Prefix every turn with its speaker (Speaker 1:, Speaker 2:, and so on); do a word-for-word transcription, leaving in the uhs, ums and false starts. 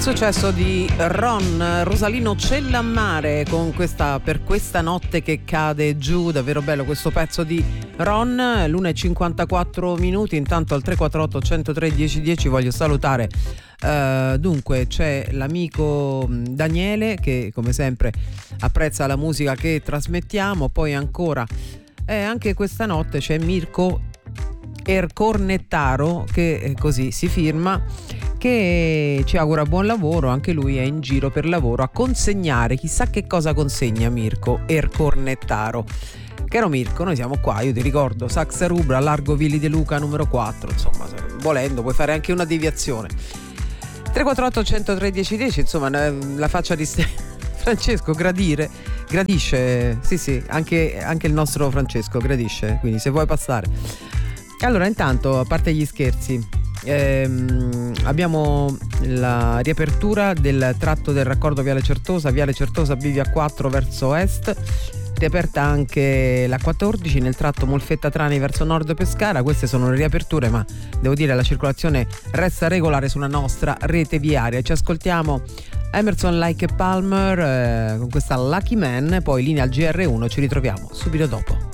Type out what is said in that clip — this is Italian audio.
Speaker 1: successo di Ron, Rosalino Cellammare con questa Per questa notte che cade giù. Davvero bello questo pezzo di Ron. L'una e cinquantaquattro minuti. Intanto al tre quattro otto uno zero tre dieci dieci voglio salutare uh, dunque c'è l'amico Daniele che come sempre apprezza la musica che trasmettiamo. Poi ancora eh, anche questa notte c'è Mirko Ercornettaro che eh, così si firma, che ci augura buon lavoro. Anche lui è in giro per lavoro a consegnare, chissà che cosa consegna Mirko Ercornettaro. Caro Mirko, noi siamo qua, io ti ricordo Saxa Rubra, Largo Villi De Luca numero quattro, insomma volendo puoi fare anche una deviazione. Tre quattro otto uno zero tre dieci dieci, insomma la faccia di Francesco gradire gradisce, sì sì, anche, anche il nostro Francesco gradisce, quindi se vuoi passare. Allora intanto, a parte gli scherzi, ehm, abbiamo la riapertura del tratto del raccordo Viale Certosa, Viale Certosa Bivia quattro verso est, riaperta anche la quattordici nel tratto Molfetta Trani verso nord Pescara. Queste sono le riaperture, ma devo dire la circolazione resta regolare sulla nostra rete viaria. Ci ascoltiamo Emerson Lake Palmer eh, con questa Lucky Man, poi linea al G R uno, ci ritroviamo subito dopo.